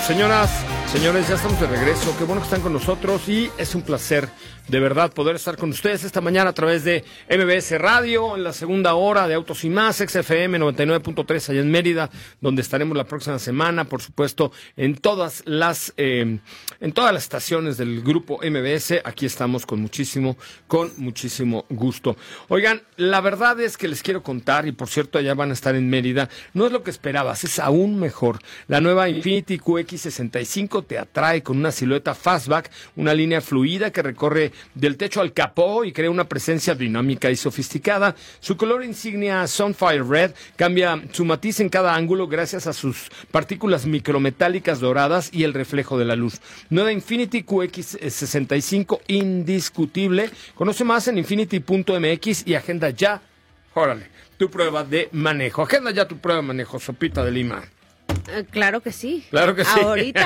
Señoras, señores, ya estamos de regreso. Qué bueno que están con nosotros y es un placer, de verdad, poder estar con ustedes esta mañana a través de MBS Radio, en la segunda hora de Autos y Más, XFM 99.3 allá en Mérida, donde estaremos la próxima semana, por supuesto, en todas las estaciones del grupo MBS. Aquí estamos con muchísimo gusto. Oigan, la verdad es que les quiero contar, y por cierto, allá van a estar en Mérida, no es lo que esperabas, es aún mejor. La nueva Infiniti QX65 te atrae con una silueta fastback, una línea fluida que recorre del techo al capó y crea una presencia dinámica y sofisticada. Su color insignia Sunfire Red cambia su matiz en cada ángulo gracias a sus partículas micrometálicas doradas y el reflejo de la luz. Nueva Infiniti QX65 indiscutible. Conoce más en infiniti.mx y agenda ya, órale, tu prueba de manejo. Agenda ya tu prueba de manejo, Sopita de Lima. Claro que sí. Claro que sí. Ahorita.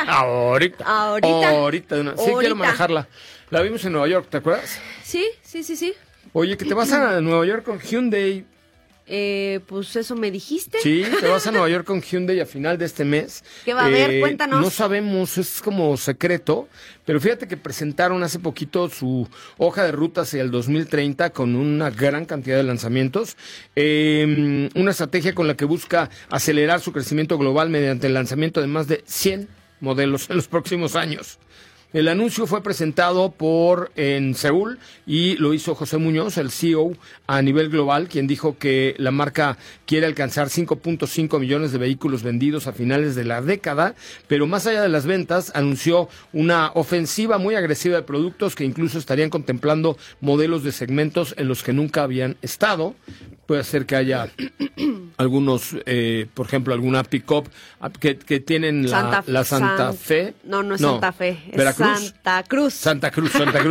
Ahorita. Sí, quiero manejarla. La vimos en Nueva York, ¿te acuerdas? Sí. Oye, que te vas a Nueva York con Hyundai. Pues eso me dijiste. Sí, te vas a Nueva York con Hyundai a final de este mes. ¿Qué va a haber? Cuéntanos. No sabemos, es como secreto, pero fíjate que presentaron hace poquito su hoja de ruta hacia el 2030 con una gran cantidad de lanzamientos. Una estrategia con la que busca acelerar su crecimiento global mediante el lanzamiento de más de 100 modelos en los próximos años. El anuncio fue presentado en Seúl y lo hizo José Muñoz, el CEO a nivel global, quien dijo que la marca quiere alcanzar 5.5 millones de vehículos vendidos a finales de la década, pero más allá de las ventas, anunció una ofensiva muy agresiva de productos que incluso estarían contemplando modelos de segmentos en los que nunca habían estado. Puede ser que haya algunos, por ejemplo, alguna pick-up que tienen la Santa Fe. No es Santa Fe, es Veracruz. Santa Cruz.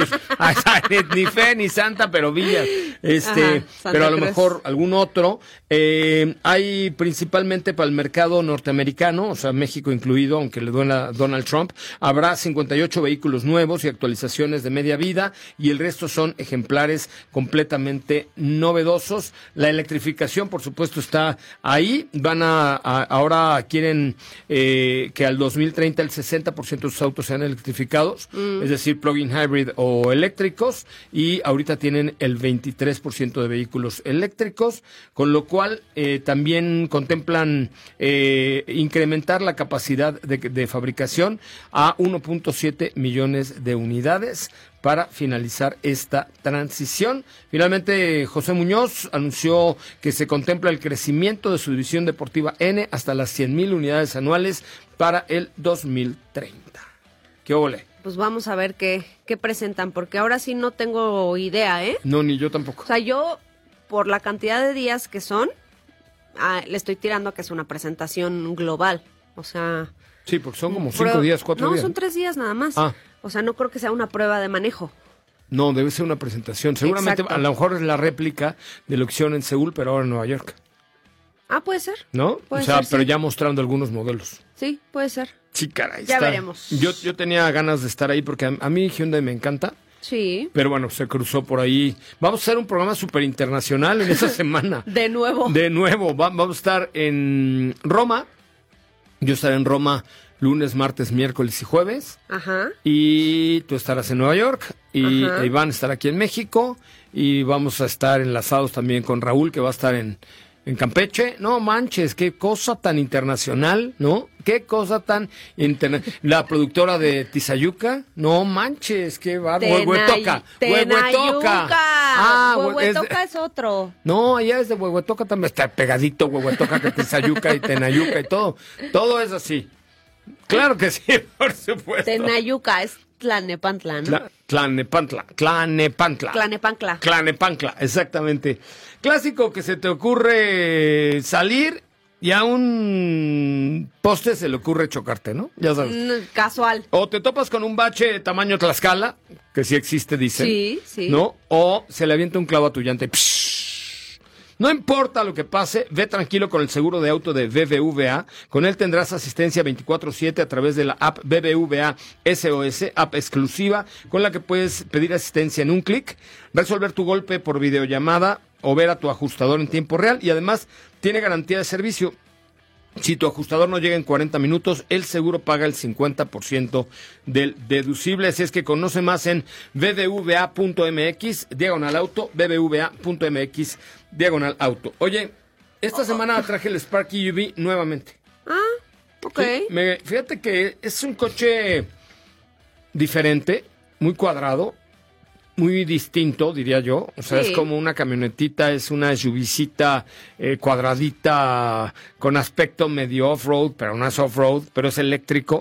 Ni fe ni Santa, pero Villa. Pero a lo mejor algún otro. Hay principalmente para el mercado norteamericano, o sea, México incluido, aunque le duela Donald Trump. Habrá 58 vehículos nuevos y actualizaciones de media vida, y el resto son ejemplares completamente novedosos. La electrificación, por supuesto, está ahí. Ahora quieren que al 2030 el 60% de sus autos sean electrificados, es decir, plug-in hybrid o eléctricos, y ahorita tienen el 23% de vehículos eléctricos, con lo cual también contemplan incrementar la capacidad de fabricación a 1.7 millones de unidades para finalizar esta transición. Finalmente, José Muñoz anunció que se contempla el crecimiento de su división deportiva N hasta las 100,000 unidades anuales para el 2030. ¿Qué ole? Pues vamos a ver qué presentan, porque ahora sí no tengo idea, ¿eh? No, ni yo tampoco. O sea, yo, por la cantidad de días que son, le estoy tirando a que es una presentación global. O sea... Sí, porque son como 5 días, 4 días. No, son 3 días nada más. O sea, no creo que sea una prueba de manejo. No, debe ser una presentación. Seguramente, exacto, a lo mejor es la réplica de lo que hicieron en Seúl, pero ahora en Nueva York. Puede ser. ¿No? Puede o sea, ser, pero sí, ya mostrando algunos modelos. Sí, puede ser. Sí, caray. Ya veremos. Yo tenía ganas de estar ahí porque a mí Hyundai me encanta. Sí. Pero bueno, se cruzó por ahí. Vamos a hacer un programa súper internacional en esa semana. De nuevo. Vamos a estar en Roma. Yo estaré en Roma lunes, martes, miércoles y jueves. Ajá. Y tú estarás en Nueva York. Y Iván estará aquí en México. Y vamos a estar enlazados también con Raúl, que va a estar en Campeche. No manches, qué cosa tan internacional, ¿no? Qué cosa tan internacional. La productora de Tizayuca, no manches, qué bárbaro. Huehuetoca. Huehuetoca es otro. No, allá es de Huehuetoca también. Está pegadito Huehuetoca que Tizayuca y Tenayuca y todo. Todo es así. Claro que sí, por supuesto. Tenayuca es Tlalnepantla, ¿no? Tlalnepantla, exactamente. Clásico que se te ocurre salir y a un poste se le ocurre chocarte, ¿no? Ya sabes. Casual. O te topas con un bache tamaño Tlaxcala, que sí existe, dicen. Sí. ¿No? O se le avienta un clavo a tu llanta y no importa lo que pase, ve tranquilo con el seguro de auto de BBVA. Con él tendrás asistencia 24/7 a través de la app BBVA SOS, app exclusiva con la que puedes pedir asistencia en un clic, resolver tu golpe por videollamada o ver a tu ajustador en tiempo real, y además tiene garantía de servicio. Si tu ajustador no llega en 40 minutos, el seguro paga el 50% del deducible. Así es que conoce más en bbva.mx, /auto, bbva.mx, /auto. Oye, esta semana traje el Sparky UV nuevamente. Ok. Sí, fíjate que es un coche diferente, muy cuadrado, muy distinto, diría yo. O sea, sí, es como una camionetita, es una SUVcita cuadradita con aspecto medio off-road, pero no es off-road, pero es eléctrico,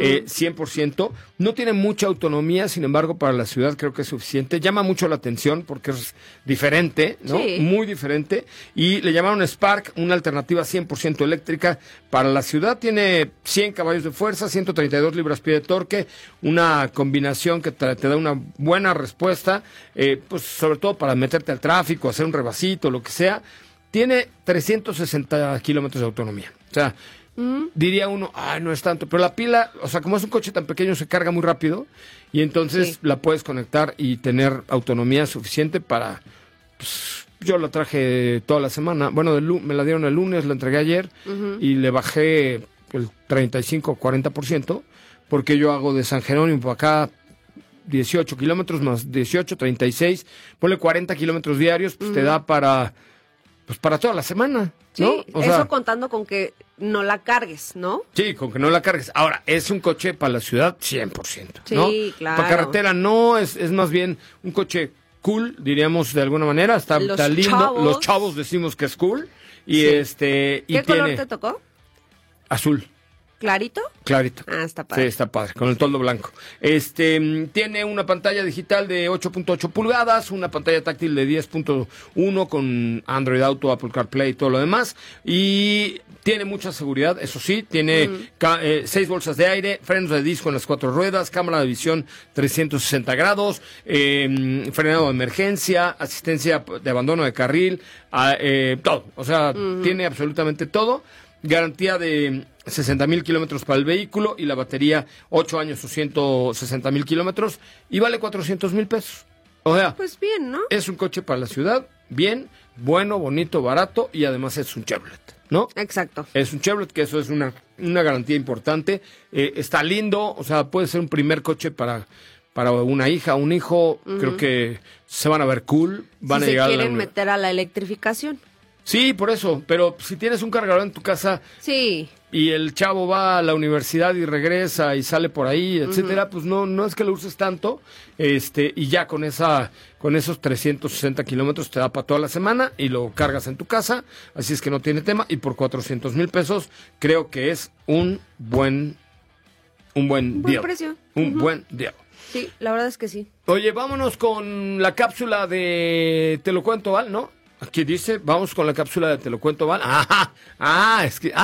100%. No tiene mucha autonomía, sin embargo, para la ciudad creo que es suficiente. Llama mucho la atención porque es diferente, ¿no? Sí. Muy diferente. Y le llamaron Spark, una alternativa 100% eléctrica para la ciudad. Tiene 100 caballos de fuerza, 132 libras-pie de torque, una combinación que te da una buena respuesta, pues sobre todo para meterte al tráfico, hacer un rebasito, lo que sea. Tiene 360 kilómetros de autonomía. O sea, diría uno, no es tanto, pero la pila, o sea, como es un coche tan pequeño, se carga muy rápido y entonces la puedes conectar y tener autonomía suficiente para, pues, yo la traje toda la semana. Bueno, me la dieron el lunes, la entregué ayer y le bajé el 35-40% porque yo hago de San Jerónimo para acá 18 kilómetros más 18, 36, ponle 40 kilómetros diarios, pues te da para toda la semana, ¿no? Sí, eso contando con que no la cargues, ¿no? Sí, con que no la cargues. Ahora, es un coche para la ciudad 100%, ¿no? Sí, claro. Para carretera no, es más bien un coche cool, diríamos de alguna manera, está lindo. Chavos. Los chavos decimos que es cool. Y sí. y ¿Qué color te tocó? Azul. ¿Clarito? Clarito. Está padre. Sí, está padre, con el toldo blanco. Tiene una pantalla digital de 8.8 pulgadas, una pantalla táctil de 10.1 con Android Auto, Apple CarPlay y todo lo demás. Y tiene mucha seguridad, eso sí, tiene 6 bolsas de aire, frenos de disco en las 4 ruedas, cámara de visión 360 grados, frenado de emergencia, asistencia de abandono de carril, todo. O sea, tiene absolutamente todo. Garantía de 60,000 kilómetros para el vehículo y la batería 8 años o 160,000 kilómetros y vale 400,000 pesos. O sea, pues bien, ¿no? Es un coche para la ciudad, bien, bueno, bonito, barato y además es un Chevrolet, ¿no? Exacto. Es un Chevrolet, que eso es una garantía importante. Está lindo, o sea, puede ser un primer coche para una hija, un hijo. Creo que se van a ver cool, van a llegar. Si se quieren meter a la electrificación. Sí, por eso, pero si tienes un cargador en tu casa sí, y el chavo va a la universidad y regresa y sale por ahí, etcétera, pues no es que lo uses tanto, y ya con esos 360 kilómetros te da para toda la semana y lo cargas en tu casa, así es que no tiene tema, y por 400,000 pesos creo que es un buen deal. Precio. Un buen deal. Sí, la verdad es que sí. Oye, vámonos con la cápsula de Te lo cuento, Val, ¿no? Aquí dice, vamos con la cápsula de Te lo cuento, ¿vale? Es que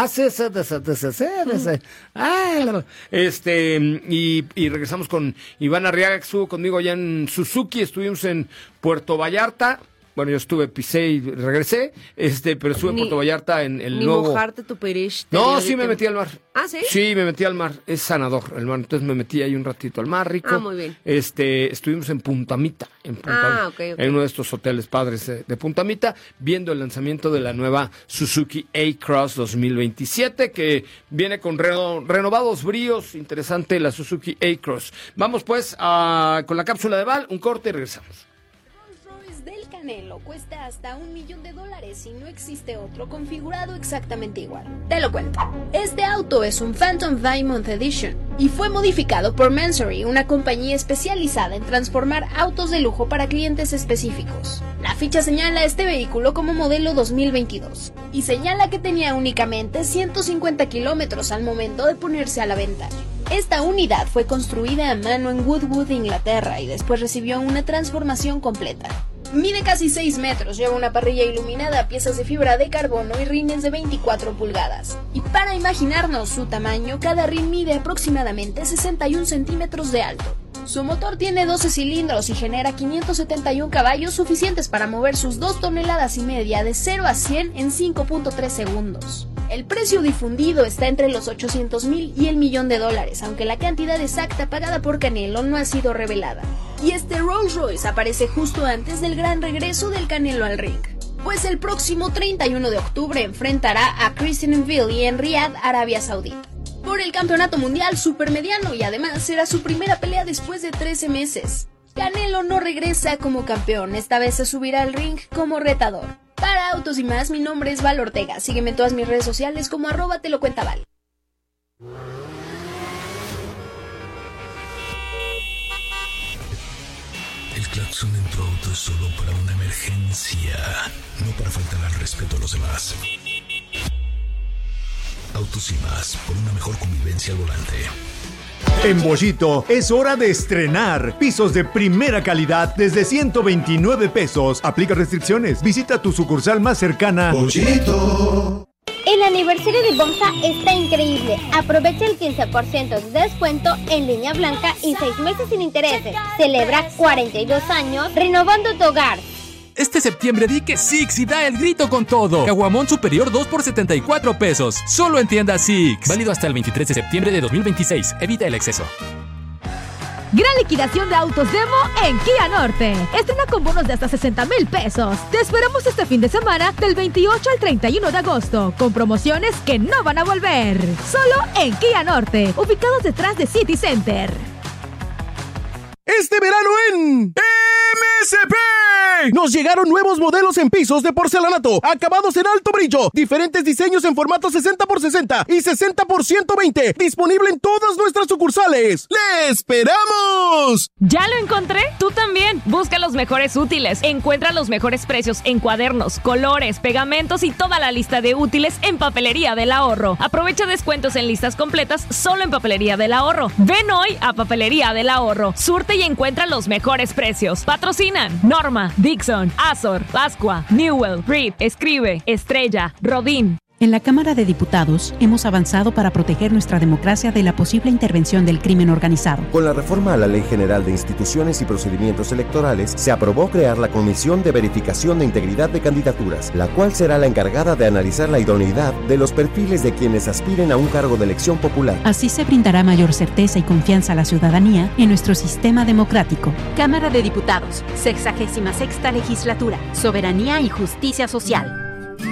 y regresamos con Iván Arriaga, que estuvo conmigo allá en Suzuki, estuvimos en Puerto Vallarta. Bueno, yo pisé y regresé, pero estuve en Puerto Vallarta en el nuevo... Ni mojarte tu perish. No, sí me metí al mar. ¿Ah, sí? Sí, me metí al mar. Es sanador el mar. Entonces me metí ahí un ratito al mar, rico. Muy bien. Estuvimos en Puntamita. Okay. En uno de estos hoteles padres de Puntamita, viendo el lanzamiento de la nueva Suzuki A-Cross 2027, que viene con renovados bríos. Interesante la Suzuki A-Cross. Vamos pues con la cápsula de Val, un corte y regresamos. Del Canelo cuesta hasta $1 millón y no existe otro configurado exactamente igual. Te lo cuento. Este auto es un Phantom Diamond Edition y fue modificado por Mansory, una compañía especializada en transformar autos de lujo para clientes específicos. La ficha señala este vehículo como modelo 2022 y señala que tenía únicamente 150 kilómetros al momento de ponerse a la venta. Esta unidad fue construida a mano en Woodwood, Inglaterra, y después recibió una transformación completa. Mide casi 6 metros, lleva una parrilla iluminada, piezas de fibra de carbono y rines de 24 pulgadas. Y para imaginarnos su tamaño, cada rin mide aproximadamente 61 centímetros de alto. Su motor tiene 12 cilindros y genera 571 caballos suficientes para mover sus 2,5 toneladas de 0 a 100 en 5.3 segundos. El precio difundido está entre los 800,000 y $1 millón, aunque la cantidad exacta pagada por Canelo no ha sido revelada. Y este Rolls Royce aparece justo antes del gran regreso del Canelo al ring. pues el próximo 31 de octubre enfrentará a Christian Nvili en Riad, Arabia Saudita, por el campeonato mundial supermediano, y además será su primera pelea después de 13 meses. Canelo no regresa como campeón, esta vez se subirá al ring como retador. Para Autos y Más, mi nombre es Val Ortega. Sígueme en todas mis redes sociales como @telocuentaval. El claxon en tu auto es solo para una emergencia, no para faltar al respeto a los demás. Autos y Más, por una mejor convivencia al volante. En Bollito es hora de estrenar pisos de primera calidad desde 129 pesos. Aplica restricciones. Visita tu sucursal más cercana. Bollito. El aniversario de Bomsa está increíble. Aprovecha el 15% de descuento en línea blanca y 6 meses sin intereses. Celebra 42 años renovando tu hogar. Este septiembre di que Six y da el grito con todo. Caguamón superior 2 por 74 pesos. Solo en tiendas Six. Válido hasta el 23 de septiembre de 2026. Evita el exceso. Gran liquidación de autos demo en Kia Norte. Estrena con bonos de hasta 60,000 pesos. Te esperamos este fin de semana del 28 al 31 de agosto, con promociones que no van a volver. Solo en Kia Norte, ubicados detrás de City Center. Este verano en MSP nos llegaron nuevos modelos en pisos de porcelanato, acabados en alto brillo, diferentes diseños en formato 60x60 y 60x120, disponible en todas nuestras sucursales. ¡Le esperamos! ¡Ya lo encontré! ¡Tú también! Busca los mejores útiles, encuentra los mejores precios en cuadernos, colores, pegamentos y toda la lista de útiles en Papelería del Ahorro. Aprovecha descuentos en listas completas solo en Papelería del Ahorro. Ven hoy a Papelería del Ahorro. Surte y encuentra los mejores precios. Patrocinan Norma, Dixon, Azor, Pascua, Newell, Reed, Escribe, Estrella, Rodín. En la Cámara de Diputados hemos avanzado para proteger nuestra democracia de la posible intervención del crimen organizado. Con la reforma a la Ley General de Instituciones y Procedimientos Electorales, se aprobó crear la Comisión de Verificación de Integridad de Candidaturas, la cual será la encargada de analizar la idoneidad de los perfiles de quienes aspiren a un cargo de elección popular. Así se brindará mayor certeza y confianza a la ciudadanía en nuestro sistema democrático. Cámara de Diputados, 66ª Legislatura, Soberanía y Justicia Social.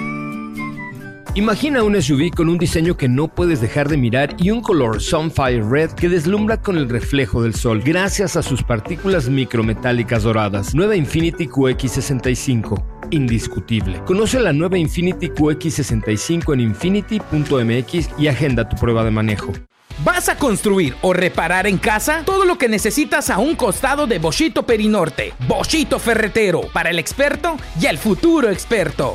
Imagina un SUV con un diseño que no puedes dejar de mirar y un color Sunfire Red que deslumbra con el reflejo del sol gracias a sus partículas micrometálicas doradas. Nueva Infiniti QX65. Indiscutible. Conoce la nueva Infiniti QX65 en infiniti.mx y agenda tu prueba de manejo. ¿Vas a construir o reparar en casa? Todo lo que necesitas a un costado de Bollito Perinorte. Bollito Ferretero, para el experto y el futuro experto.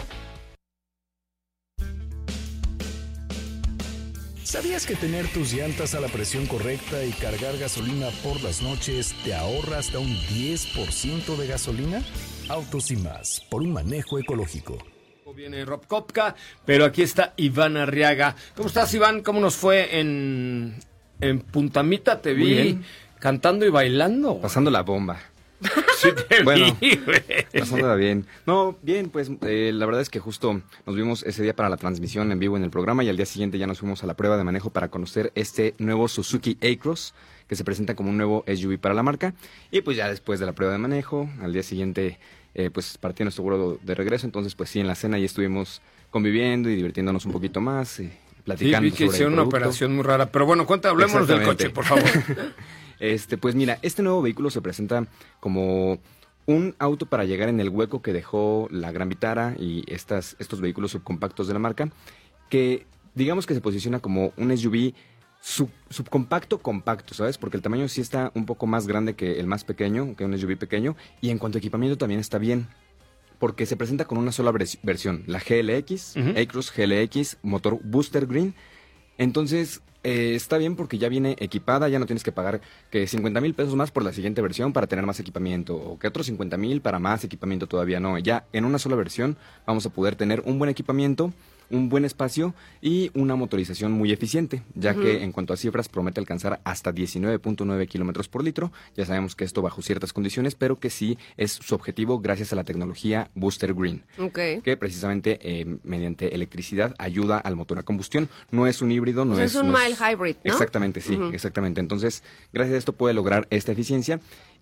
¿Sabías que tener tus llantas a la presión correcta y cargar gasolina por las noches te ahorra hasta un 10% de gasolina? Autos y Más, por un manejo ecológico. Viene Rob Kopka, pero aquí está Iván Arriaga. ¿Cómo estás, Iván? ¿Cómo nos fue en Puntamita? Te vi cantando y bailando. Pasando la bomba. Sí te bueno, vi, pasándola bien. No, bien, pues la verdad es que justo nos vimos ese día para la transmisión en vivo en el programa y al día siguiente ya nos fuimos a la prueba de manejo para conocer este nuevo Suzuki A-Cross que se presenta como un nuevo SUV para la marca. Y pues ya después de la prueba de manejo, al día siguiente pues partí nuestro vuelo de regreso. Entonces pues sí, en la cena ya estuvimos conviviendo y divirtiéndonos un poquito más, platicando. Sí, vi que hicieron una operación muy rara. Pero bueno, hablemos del coche, por favor. Pues mira, este nuevo vehículo se presenta como un auto para llegar en el hueco que dejó la Gran Vitara y estos vehículos subcompactos de la marca, que digamos que se posiciona como un SUV subcompacto compacto, ¿sabes? Porque el tamaño sí está un poco más grande que el más pequeño, que un SUV pequeño, y en cuanto a equipamiento también está bien, porque se presenta con una sola versión, la GLX, A-Cross GLX, motor Booster Green. Entonces está bien porque ya viene equipada, ya no tienes que pagar que 50,000 pesos más por la siguiente versión para tener más equipamiento, o que otros 50,000 para más equipamiento todavía no. Ya en una sola versión vamos a poder tener un buen equipamiento, un buen espacio y una motorización muy eficiente, ya que en cuanto a cifras promete alcanzar hasta 19.9 kilómetros por litro. Ya sabemos que esto bajo ciertas condiciones, pero que sí es su objetivo gracias a la tecnología Booster Green, que precisamente mediante electricidad ayuda al motor a combustión. No es un híbrido, es un mild hybrid, ¿no? Exactamente, sí, exactamente. Entonces, gracias a esto puede lograr esta eficiencia.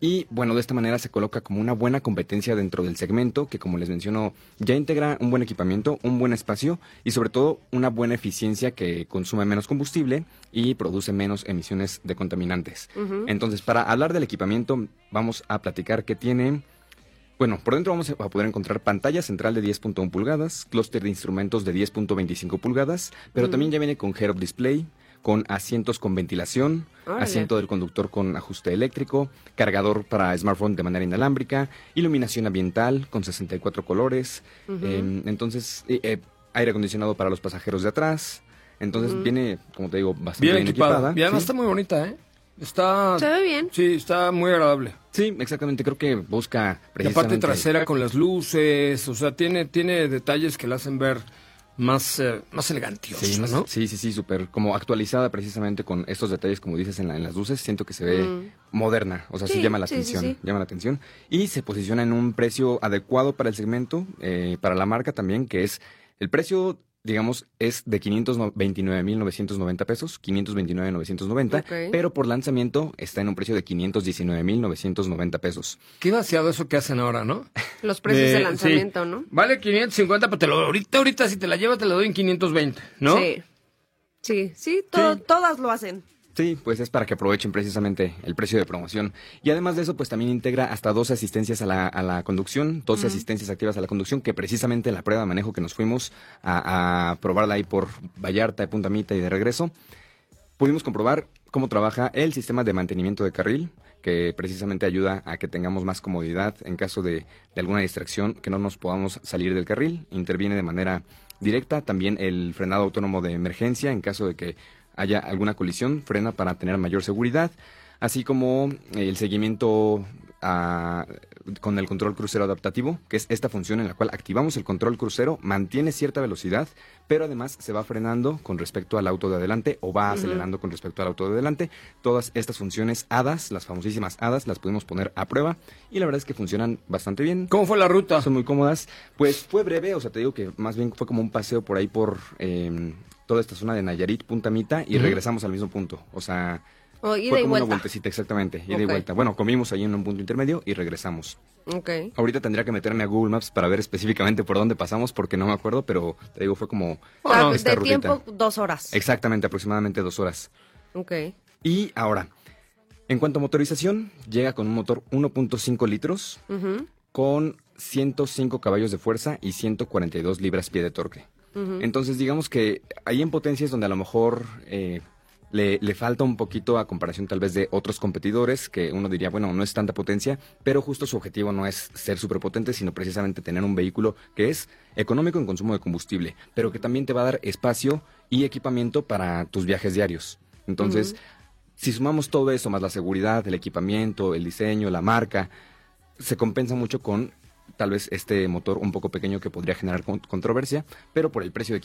Y bueno, de esta manera se coloca como una buena competencia dentro del segmento que, como les menciono, ya integra un buen equipamiento, un buen espacio y sobre todo una buena eficiencia que consume menos combustible y produce menos emisiones de contaminantes. Entonces, para hablar del equipamiento, vamos a platicar que tiene... Bueno, por dentro vamos a poder encontrar pantalla central de 10.1 pulgadas, clúster de instrumentos de 10.25 pulgadas, pero también ya viene con head-up display, con asientos con ventilación, asiento del conductor con ajuste eléctrico, cargador para smartphone de manera inalámbrica, iluminación ambiental con 64 colores, entonces aire acondicionado para los pasajeros de atrás. Entonces viene, como te digo, bastante bien equipada. Y además está muy bonita, ¿eh? Se ve bien. Sí, está muy agradable. Sí, exactamente, creo que busca precisamente... La parte trasera con las luces, o sea, tiene detalles que la hacen ver más elegantioso, sí, ¿no? Sí, súper como actualizada precisamente con estos detalles, como dices, en las luces. Siento que se ve moderna, o sea, sí llama la atención, llama la atención. Y se posiciona en un precio adecuado para el segmento, para la marca también, que es el precio... Digamos, es de 529,990 pesos, 529,990, pero por lanzamiento está en un precio de 519,990 pesos. Qué vaciado eso que hacen ahora, ¿no? Los precios de lanzamiento, ¿no? Vale 550, pero ahorita si te la llevas te la doy en 520, ¿no? Sí, todas lo hacen. Sí, pues es para que aprovechen precisamente el precio de promoción. Y además de eso, pues también integra hasta 12 asistencias a la conducción, 12 asistencias activas a la conducción, que precisamente en la prueba de manejo que nos fuimos a probarla ahí por Vallarta, de Punta Mita y de regreso, pudimos comprobar cómo trabaja el sistema de mantenimiento de carril, que precisamente ayuda a que tengamos más comodidad en caso de alguna distracción, que no nos podamos salir del carril. Interviene de manera directa. También el frenado autónomo de emergencia en caso de que haya alguna colisión, frena para tener mayor seguridad, así como el seguimiento con el control crucero adaptativo, que es esta función en la cual activamos el control crucero, mantiene cierta velocidad, pero además se va frenando con respecto al auto de adelante o va acelerando con respecto al auto de adelante. Todas estas funciones HADAS, las famosísimas HADAS, las pudimos poner a prueba y la verdad es que funcionan bastante bien. ¿Cómo fue la ruta? Son muy cómodas. Pues fue breve, o sea, te digo que más bien fue como un paseo por ahí por... toda esta zona de Nayarit, Punta Mita, y regresamos al mismo punto. O sea, ida fue y como vuelta. una vueltecita, exactamente, ida y vuelta. Bueno, comimos ahí en un punto intermedio y regresamos. Ahorita tendría que meterme a Google Maps para ver específicamente por dónde pasamos, porque no me acuerdo, pero te digo, fue como esta de rutita. tiempo 2 horas. Exactamente, aproximadamente 2 horas. Y ahora, en cuanto a motorización, llega con un motor 1.5 litros, con 105 caballos de fuerza y 142 libras-pie de torque. Entonces, digamos que ahí en potencia es donde a lo mejor le falta un poquito a comparación tal vez de otros competidores, que uno diría, bueno, no es tanta potencia, pero justo su objetivo no es ser superpotente, sino precisamente tener un vehículo que es económico en consumo de combustible, pero que también te va a dar espacio y equipamiento para tus viajes diarios. Entonces, si sumamos todo eso, más la seguridad, el equipamiento, el diseño, la marca, se compensa mucho con tal vez este motor un poco pequeño que podría generar controversia, pero por el precio de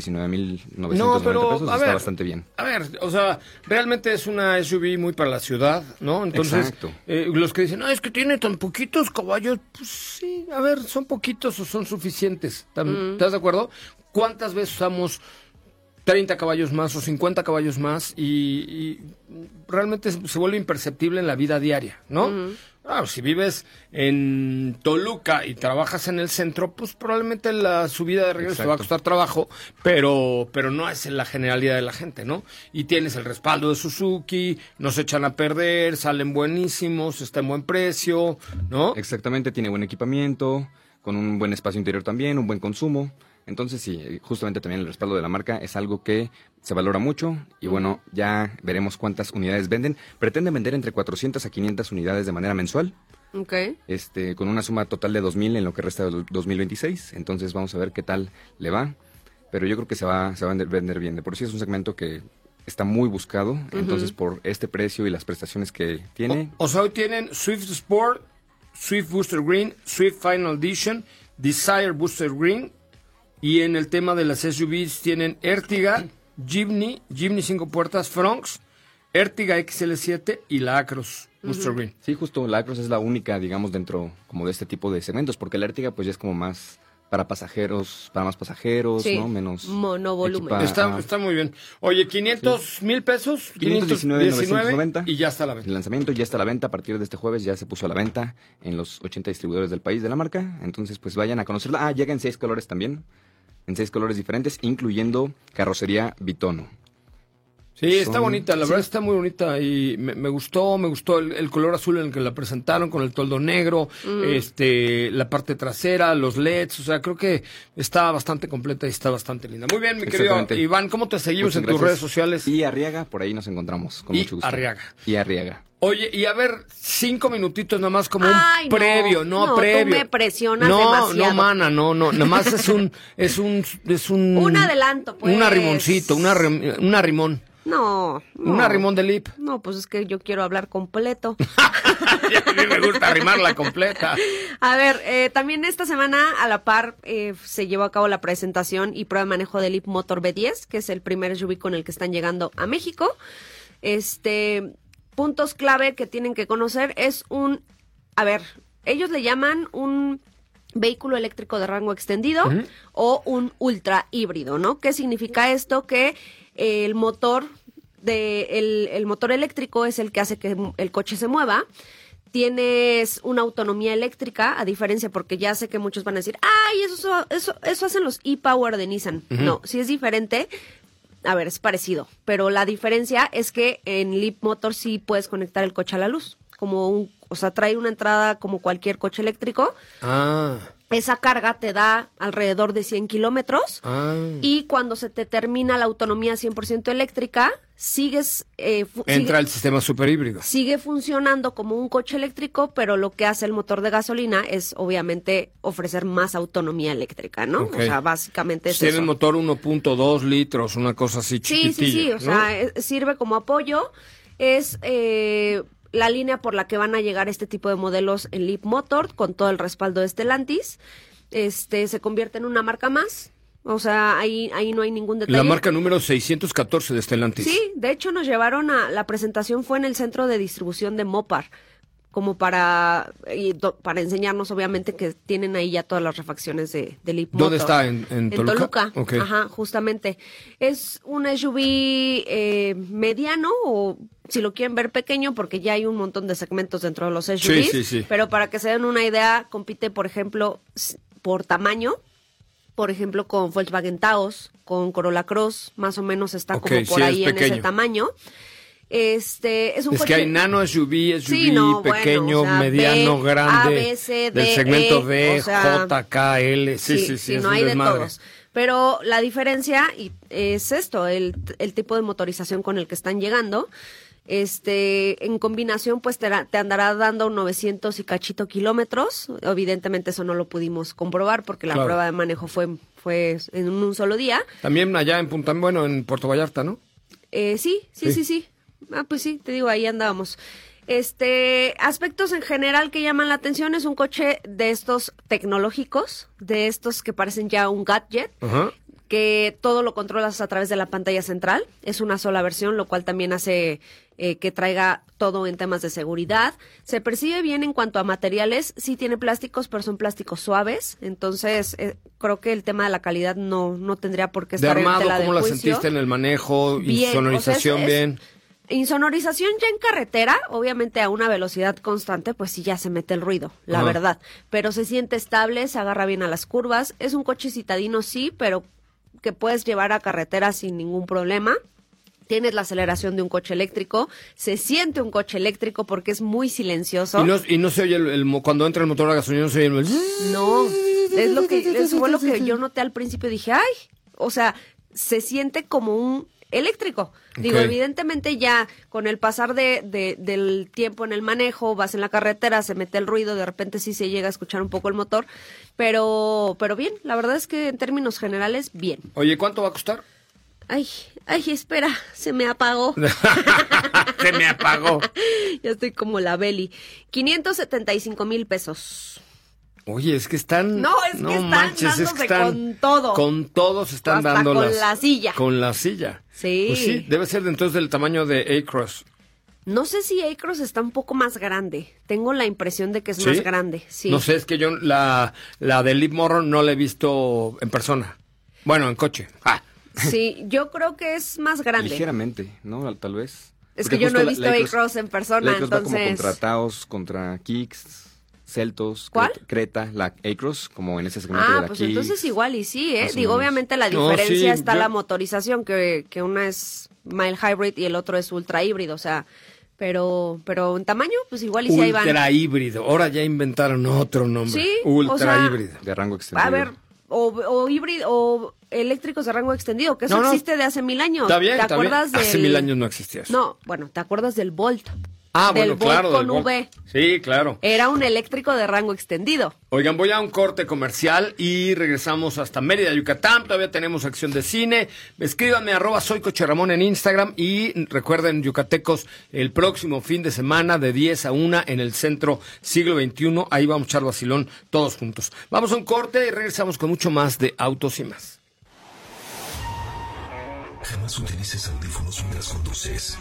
519,990 pesos está bastante bien. A ver, o sea, realmente es una SUV muy para la ciudad, ¿no? Entonces, los que dicen, es que tiene tan poquitos caballos, pues sí, a ver, ¿son poquitos o son suficientes? ¿Estás de acuerdo? ¿Cuántas veces usamos 30 caballos más o 50 caballos más y realmente se vuelve imperceptible en la vida diaria, ¿no? Claro, si vives en Toluca y trabajas en el centro, pues probablemente la subida de regreso te va a costar trabajo, pero no es en la generalidad de la gente, ¿no? Y tienes el respaldo de Suzuki, no se echan a perder, salen buenísimos, está en buen precio, ¿no? Exactamente, tiene buen equipamiento, con un buen espacio interior también, un buen consumo. Entonces sí, justamente también el respaldo de la marca es algo que se valora mucho y bueno, ya veremos cuántas unidades venden. Pretenden vender entre 400 a 500 unidades de manera mensual. Con una suma total de 2,000 en lo que resta del 2026. Entonces vamos a ver qué tal le va. Pero yo creo que se va a vender bien. De por sí es un segmento que está muy buscado. Entonces por este precio y las prestaciones que tiene. O sea, hoy tienen Swift Sport, Swift Booster Green, Swift Final Edition, Desire Booster Green. Y en el tema de las SUVs tienen Ertiga, Jimny 5 puertas, Fronx, Ertiga XL7 y la Acros Booster Green. Sí, justo la Acros es la única, digamos, dentro como de este tipo de segmentos, porque la Ertiga pues ya es como más para pasajeros, para más pasajeros, sí. ¿no? Menos monovolumen. Está muy bien. Oye, 500,000 pesos, 519,990 y ya está a la venta. El lanzamiento ya está a la venta, a partir de este jueves ya se puso a la venta en los 80 distribuidores del país de la marca, entonces pues vayan a conocerla. Llega en 6 colores también, en 6 colores diferentes, incluyendo carrocería Bitono. Sí, está bonita, la verdad está muy bonita y me gustó el color azul en el que la presentaron con el toldo negro, la parte trasera, los LEDs, o sea, creo que está bastante completa y está bastante linda. Muy bien, mi querido Iván, ¿cómo te seguimos en tus redes sociales? Y Arriaga, por ahí nos encontramos, con mucho gusto. Y Arriaga. Oye, y a ver, 5 minutitos nomás como un previo, previo. Tú me presionas demasiado. No, mana, no, nada más es un un adelanto, pues. Un arrimoncito, un arrimón. No. Un arrimón de lip. No, pues es que yo quiero hablar completo. A mí me gusta arrimarla completa. A ver, también esta semana a la par se llevó a cabo la presentación y prueba de manejo del Leap Motor B10, que es el primer SUV con el que están llegando a México. Puntos clave que tienen que conocer es ellos le llaman un vehículo eléctrico de rango extendido o un ultra híbrido, ¿no? ¿Qué significa esto? Que el motor el motor eléctrico es el que hace que el coche se mueva. Tienes una autonomía eléctrica, a diferencia, porque ya sé que muchos van a decir, ¡ay, eso hacen los e-Power de Nissan! No, sí es diferente. A ver, es parecido, pero la diferencia es que en Leap Motor sí puedes conectar el coche a la luz, trae una entrada como cualquier coche eléctrico. Esa carga te da alrededor de 100 kilómetros y cuando se te termina la autonomía 100% eléctrica, entra el sistema superhíbrido. Sigue funcionando como un coche eléctrico, pero lo que hace el motor de gasolina es obviamente ofrecer más autonomía eléctrica, ¿no? Okay. O sea, básicamente es Tiene eso. el motor 1.2 litros, una cosa así chiquitilla. Sí, o ¿no? sea, sirve como apoyo. Es la línea por la que van a llegar este tipo de modelos en Leap Motor, con todo el respaldo de Stellantis. Se convierte en una marca más. O sea, ahí no hay ningún detalle. La marca número 614 de Stellantis. Sí, de hecho nos llevaron la presentación fue en el centro de distribución de Mopar, como para enseñarnos obviamente que tienen ahí ya todas las refacciones de Leap Motor. ¿Dónde está? ¿En Toluca? En Toluca, okay. Ajá, justamente. Es un SUV mediano o si lo quieren ver pequeño, porque ya hay un montón de segmentos dentro de los SUVs. Sí. Pero para que se den una idea, compite, por ejemplo, por tamaño. Por ejemplo, con Volkswagen Taos, con Corolla Cross, más o menos está como por ahí en ese tamaño. Es un coche... que hay nano SUV, pequeño, mediano, grande, A, B, C, D, del segmento D, o sea, J, K, L, sí, es no un hay desmadre. de todos. Pero la diferencia es esto, el tipo de motorización con el que están llegando. En combinación, pues te andará dando 900 y cachito kilómetros. Evidentemente eso no lo pudimos comprobar porque la prueba de manejo fue en un solo día. También allá en en Puerto Vallarta, ¿no? Sí. Pues sí, te digo, ahí andábamos. Aspectos en general que llaman la atención, es un coche de estos tecnológicos, de estos que parecen ya un gadget. Ajá. Que todo lo controlas a través de la pantalla central. Es una sola versión, lo cual también hace que traiga todo en temas de seguridad. Se percibe bien en cuanto a materiales. Sí tiene plásticos, pero son plásticos suaves. Entonces, creo que el tema de la calidad no tendría por qué estar en tela de juicio. ¿Cómo la sentiste en el manejo? Bien, ¿Insonorización bien? Insonorización ya en carretera, obviamente a una velocidad constante, pues sí ya se mete el ruido, la verdad. Pero se siente estable, se agarra bien a las curvas. Es un coche citadino, sí, pero que puedes llevar a carretera sin ningún problema. Tienes la aceleración de un coche eléctrico, se siente un coche eléctrico porque es muy silencioso. Y no se oye cuando entra el motor a gasolina, no se oye No, eso fue lo que yo noté al principio, dije, ¡ay! O sea, se siente como un eléctrico. Digo, evidentemente ya con el pasar del tiempo en el manejo, vas en la carretera, se mete el ruido, de repente sí se llega a escuchar un poco el motor, pero bien, la verdad es que en términos generales, bien. Oye, ¿cuánto va a costar? Ay, espera, se me apagó. Se me apagó. Ya estoy como la Beli. 575,000 pesos. Oye, es que están... No, están dándose con todo. Con todo se están hasta dando con la silla. Con la silla. Sí. Pues sí, debe ser entonces del tamaño de A-Cross. No sé si Acros está un poco más grande. Tengo la impresión de que es más grande. Sí. No sé, es que yo la de Liv Morgan no la he visto en persona. Bueno, en coche. Sí, yo creo que es más grande. Ligeramente, ¿no? Tal vez. Es que yo no he visto Acros en persona, entonces... va como contra Taos, contra Kicks, Celtos, ¿cuál? Creta, la Acros, como en ese segmento de la pues Kicks. Entonces igual y sí, ¿eh? Digo, obviamente la diferencia está la motorización, que una es mild hybrid y el otro es ultra híbrido, o sea... Pero en tamaño, pues igual y si ahí van. Ultra híbrido. Ahora ya inventaron otro nombre. Sí, ultra híbrido. De rango extendido. A ver, o híbrido, o eléctricos de rango extendido, que eso existe de hace 1000 años. Está bien, ¿Te acuerdas del... Hace 1000 años no existía eso. No, bueno, ¿te acuerdas del Volt? Bueno, claro. Volt con V. Sí, claro. Era un eléctrico de rango extendido. Oigan, voy a un corte comercial y regresamos hasta Mérida, Yucatán. Todavía tenemos acción de cine. Escríbanme @soycocheramón en Instagram y recuerden, yucatecos, el próximo fin de semana de 10 a 1 en el Centro Siglo XXI. Ahí vamos a echar vacilón todos juntos. Vamos a un corte y regresamos con mucho más de Autos y Más. Jamás utilices audífonos mientras conduces.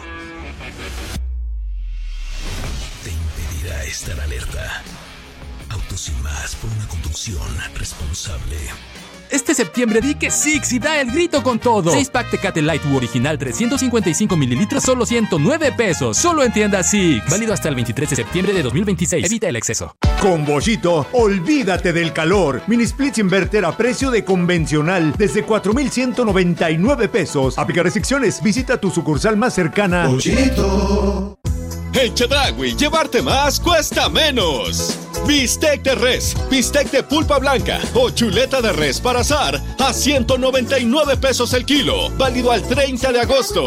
Te impedirá estar alerta. Autos y Más, por una conducción responsable. Este septiembre di que Six y da el grito con todo. 6-pack Tecate Light U original 355 mililitros, solo 109 pesos. Solo en tienda Six. Válido hasta el 23 de septiembre de 2026. Evita el exceso. Con Boschito, olvídate del calor. Mini Splits Inverter a precio de convencional desde 4,199 pesos. Aplica restricciones. Visita tu sucursal más cercana. Boschito. En Chedraui, llevarte más cuesta menos. Bistec de res, bistec de pulpa blanca o chuleta de res para asar a 199 pesos el kilo. Válido al 30 de agosto.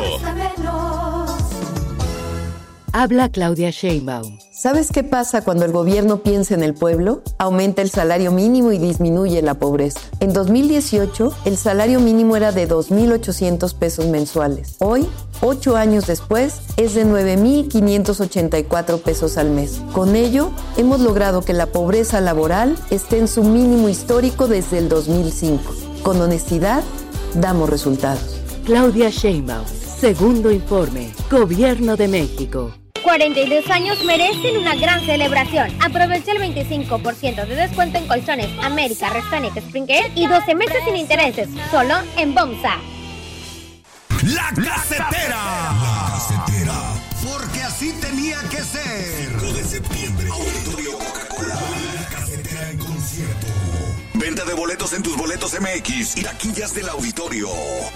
Habla Claudia Sheinbaum. ¿Sabes qué pasa cuando el gobierno piensa en el pueblo? Aumenta el salario mínimo y disminuye la pobreza. En 2018, el salario mínimo era de 2,800 pesos mensuales. Hoy, 8 años después, es de 9,584 pesos al mes. Con ello, hemos logrado que la pobreza laboral esté en su mínimo histórico desde el 2005. Con honestidad, damos resultados. Claudia Sheinbaum. Segundo informe. Gobierno de México. 42 años merecen una gran celebración. Aprovecha el 25% de descuento en colchones América, Restonic, Springer y 12 meses sin intereses, solo en Bomsa. La Casetera. La Casetera. Porque así tenía que ser. 5 de septiembre, Auditorio Coca-Cola. La Casetera en concierto. Venta de boletos en tus boletos MX y taquillas del auditorio.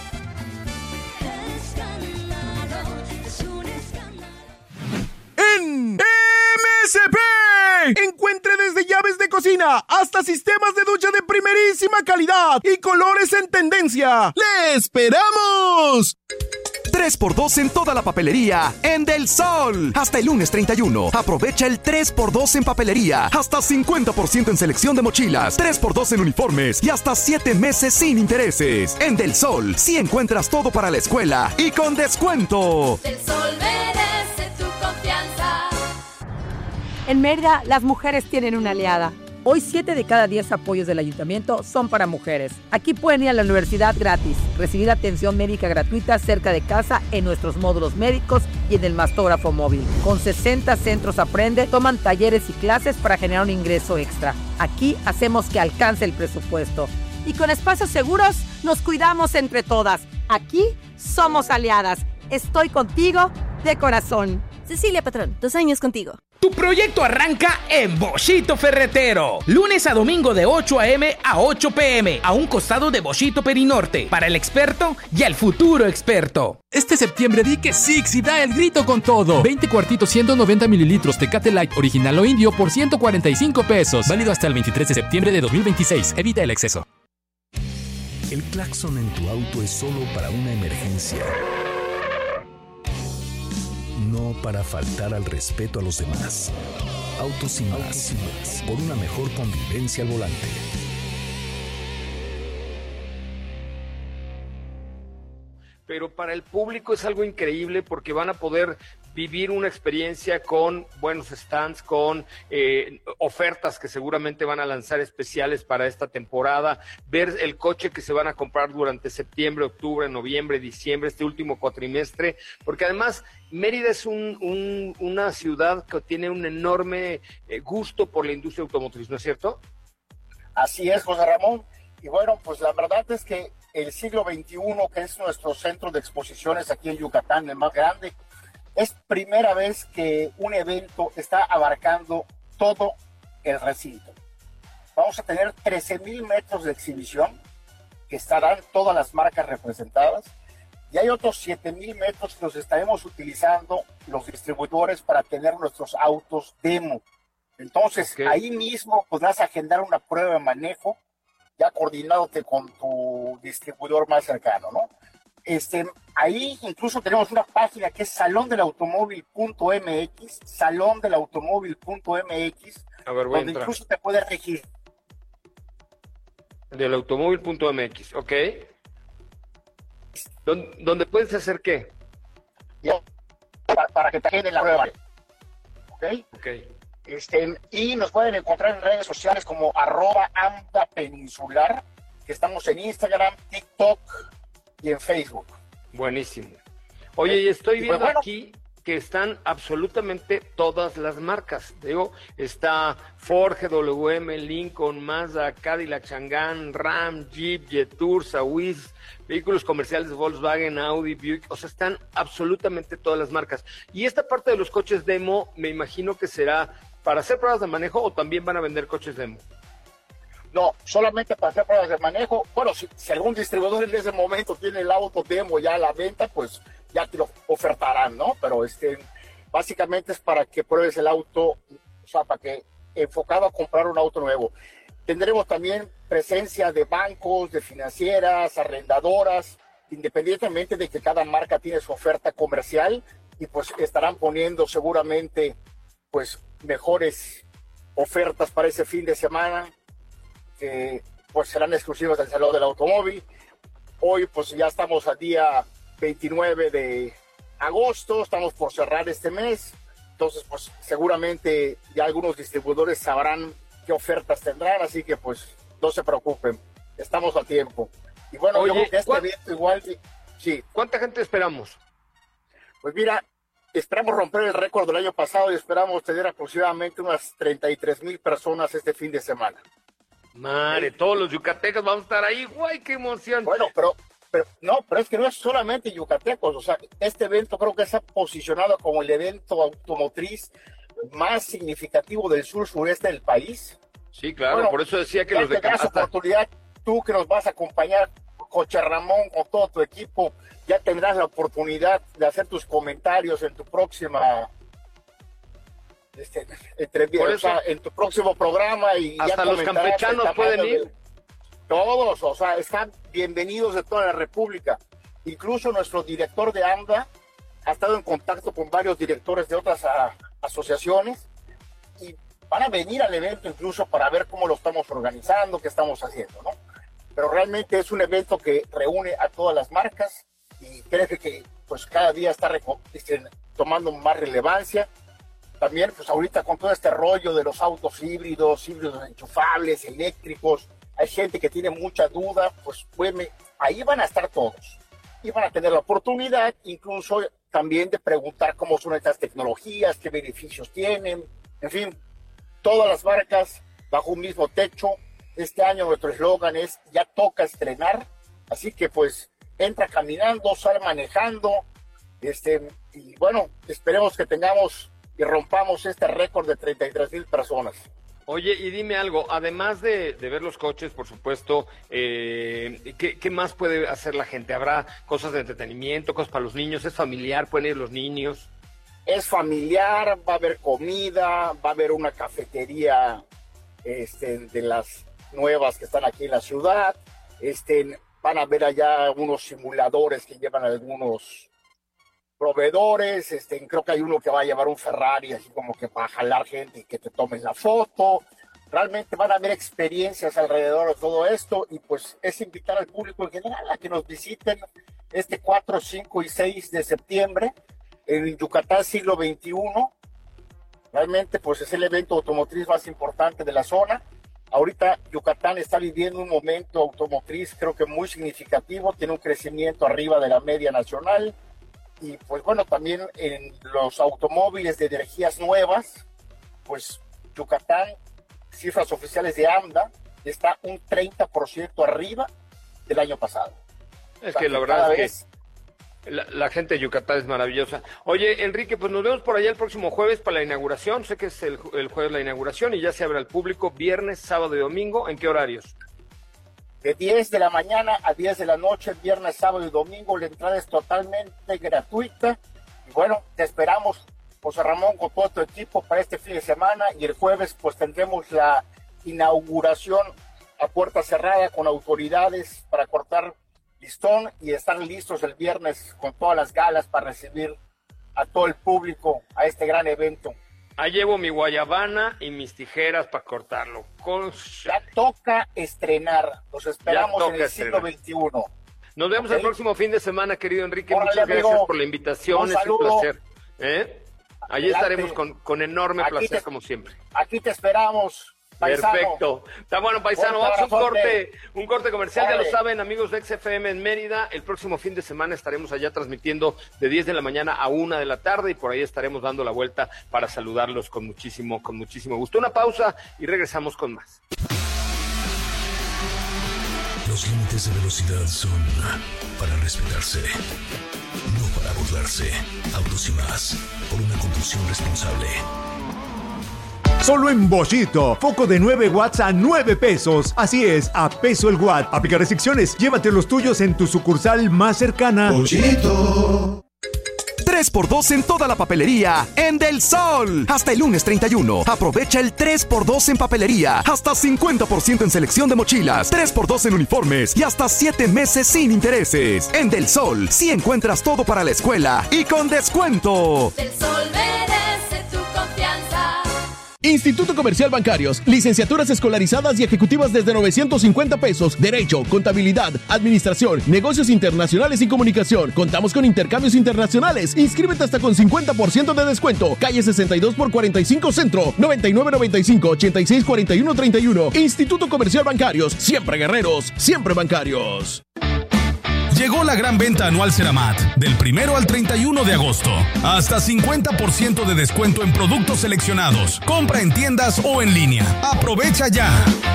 En MSP. Encuentre desde llaves de cocina hasta sistemas de ducha de primerísima calidad y colores en tendencia. ¡Le esperamos! 3x2 en toda la papelería en Del Sol. Hasta el lunes 31. Aprovecha el 3x2 en papelería. Hasta 50% en selección de mochilas. 3x2 en uniformes y hasta 7 meses sin intereses. En Del Sol, sí encuentras todo para la escuela y con descuento. Del Sol merece tu confianza. En Mérida, las mujeres tienen una aliada. Hoy 7 de cada 10 apoyos del ayuntamiento son para mujeres. Aquí pueden ir a la universidad gratis, recibir atención médica gratuita cerca de casa en nuestros módulos médicos y en el mastógrafo móvil. Con 60 centros Aprende, toman talleres y clases para generar un ingreso extra. Aquí hacemos que alcance el presupuesto. Y con espacios seguros, nos cuidamos entre todas. Aquí somos aliadas. Estoy contigo de corazón. Cecilia Patrón, 2 años contigo. Tu proyecto arranca en Boschito Ferretero. Lunes a domingo de 8 a.m. a 8 p.m. a un costado de Boschito Perinorte. Para el experto y el futuro experto. Este septiembre di que Six y da el grito con todo. 20 cuartitos 190 mililitros Tecate Light original o indio por 145 pesos. Válido hasta el 23 de septiembre de 2026. Evita el exceso. El claxon en tu auto es solo para una emergencia. No para faltar al respeto a los demás. Autos y Más, por una mejor convivencia al volante. Pero para el público es algo increíble porque van a poder vivir una experiencia con buenos stands, con ofertas que seguramente van a lanzar especiales para esta temporada, ver el coche que se van a comprar durante septiembre, octubre, noviembre, diciembre, este último cuatrimestre, porque además Mérida es una ciudad que tiene un enorme gusto por la industria automotriz, ¿no es cierto? Así es, José Ramón. Y bueno, pues la verdad es que el siglo XXI, que es nuestro centro de exposiciones aquí en Yucatán, el más grande, es primera vez que un evento está abarcando todo el recinto. Vamos a tener 13,000 metros de exhibición, que estarán todas las marcas representadas, y hay otros 7,000 metros que los estaremos utilizando los distribuidores para tener nuestros autos demo. Entonces, ahí mismo podrás agendar una prueba de manejo, ya coordinándote con tu distribuidor más cercano, ¿no? Ahí incluso tenemos una página que es salondelautomóvil.mx, salondelautomóvil.mx, donde incluso te puedes registrar. Del automóvil.mx, ok. ¿Dónde puedes hacer qué? Para que te agenden la prueba. ¿Ok? Ok. Y nos pueden encontrar en redes sociales como @AMDApeninsular, que estamos en Instagram, TikTok y en Facebook. Buenísimo. Oye, y estoy viendo aquí que están absolutamente todas las marcas. Digo, está Ford, GWM, Lincoln, Mazda, Cadillac, Chang'an, Ram, Jeep, Jetour, Wiz, vehículos comerciales de Volkswagen, Audi, Buick, o sea, están absolutamente todas las marcas. Y esta parte de los coches demo, me imagino que será para hacer pruebas de manejo, o también van a vender coches demo. No, solamente para hacer pruebas de manejo. Bueno, si algún distribuidor en ese momento tiene el auto demo ya a la venta, pues ya te lo ofertarán, ¿no? Pero básicamente es para que pruebes el auto, o sea, para que enfocado a comprar un auto nuevo. Tendremos también presencia de bancos, de financieras, arrendadoras, independientemente de que cada marca tiene su oferta comercial, y pues estarán poniendo seguramente pues mejores ofertas para ese fin de semana, que pues serán exclusivas del Salón del Automóvil. Hoy pues ya estamos al día 29 de agosto, estamos por cerrar este mes, entonces pues seguramente ya algunos distribuidores sabrán qué ofertas tendrán, así que pues no se preocupen, estamos a tiempo. Y bueno, oye, yo creo que este evento igual, sí. ¿Cuánta gente esperamos? Pues mira, esperamos romper el récord del año pasado y esperamos tener aproximadamente unas 33,000 personas este fin de semana. Madre, todos los yucatecos vamos a estar ahí, guay, qué emoción. Bueno, pero es que no es solamente yucatecos, o sea, este evento creo que está posicionado como el evento automotriz más significativo del sur-sureste del país. Sí, claro, bueno, por eso decía que los de Canasta. Oportunidad, tú que nos vas a acompañar, Coche Ramón, con todo tu equipo, ya tendrás la oportunidad de hacer tus comentarios en tu próxima en tu próximo programa, y hasta ya los campechanos pueden ir. Todos, o sea, están bienvenidos de toda la República. Incluso nuestro director de AMDA ha estado en contacto con varios directores de otras asociaciones, y van a venir al evento incluso para ver cómo lo estamos organizando, qué estamos haciendo, ¿no? Pero realmente es un evento que reúne a todas las marcas, y creo que pues cada día está tomando más relevancia. También pues ahorita con todo este rollo de los autos híbridos enchufables, eléctricos, hay gente que tiene mucha duda, pues ahí van a estar todos. Y van a tener la oportunidad incluso también de preguntar cómo son estas tecnologías, qué beneficios tienen, en fin, todas las marcas bajo un mismo techo. Este año nuestro eslogan es "Ya toca estrenar", así que pues entra caminando, sale manejando, y bueno, esperemos que tengamos y rompamos este récord de 33,000 personas. Oye, y dime algo, además de ver los coches, por supuesto, ¿qué más puede hacer la gente? ¿Habrá cosas de entretenimiento, cosas para los niños? ¿Es familiar? ¿Pueden ir los niños? Es familiar, va a haber comida, va a haber una cafetería de las nuevas que están aquí en la ciudad, van a ver allá unos simuladores que llevan algunos proveedores, creo que hay uno que va a llevar un Ferrari, así como que para jalar gente y que te tomes la foto. Realmente van a haber experiencias alrededor de todo esto, y pues es invitar al público en general a que nos visiten 4, 5 y 6 de septiembre. en Yucatán siglo XXI. Realmente pues es el evento automotriz más importante de la zona. Ahorita Yucatán está viviendo un momento automotriz creo que muy significativo, tiene un crecimiento arriba de la media nacional y pues bueno, también en los automóviles de energías nuevas, pues Yucatán, cifras oficiales de AMDA, está un 30% arriba del año pasado. Es que la verdad es que la gente de Yucatán es maravillosa. Oye, Enrique, pues nos vemos por allá el próximo jueves para la inauguración. Sé que es el jueves la inauguración y ya se abre al público viernes, sábado y domingo. ¿En qué horarios? De 10 de la mañana a 10 de la noche, viernes, sábado y domingo. La entrada es totalmente gratuita. Y bueno, te esperamos, José Ramón, con todo tu equipo para este fin de semana. Y el jueves pues tendremos la inauguración a puerta cerrada con autoridades para cortar listón y estar listos el viernes con todas las galas para recibir a todo el público a este gran evento. Ahí llevo mi guayabana y mis tijeras para cortarlo. Ya toca estrenar. Los esperamos en el siglo XXI. Nos vemos el próximo fin de semana, querido Enrique. Muchas gracias por la invitación. Es un placer. Allí estaremos con enorme placer, como siempre. Aquí te esperamos. Paisano. Perfecto. Está bueno, paisano. Vamos a un corte comercial. Ya lo saben, amigos de XFM en Mérida. El próximo fin de semana estaremos allá transmitiendo de 10 de la mañana a 1 de la tarde y por ahí estaremos dando la vuelta para saludarlos con muchísimo gusto. Una pausa y regresamos con más. Los límites de velocidad son para respetarse, no para burlarse. Autos y más, por una conducción responsable. Solo en Boschito, foco de 9 watts a 9 pesos. Así es, a peso el watt. Aplica restricciones, llévate los tuyos en tu sucursal más cercana. Boschito. 3x2 en toda la papelería en Del Sol. Hasta el lunes 31. Aprovecha el 3x2 en papelería. Hasta 50% en selección de mochilas. 3x2 en uniformes y hasta 7 meses sin intereses. En Del Sol, sí encuentras todo para la escuela y con descuento. Del Sol merece tu confianza. Instituto Comercial Bancarios, licenciaturas escolarizadas y ejecutivas desde 950 pesos, Derecho, Contabilidad, Administración, Negocios Internacionales y Comunicación. Contamos con intercambios internacionales. Inscríbete hasta con 50% de descuento. Calle 62 por 45 Centro, 9995-864131. Instituto Comercial Bancarios, siempre guerreros, siempre bancarios. Llegó la gran venta anual Ceramat, del 1 al 31 de agosto. Hasta 50% de descuento en productos seleccionados. Compra en tiendas o en línea. ¡Aprovecha ya!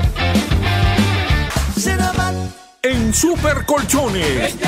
Ceramat en Super Colchones.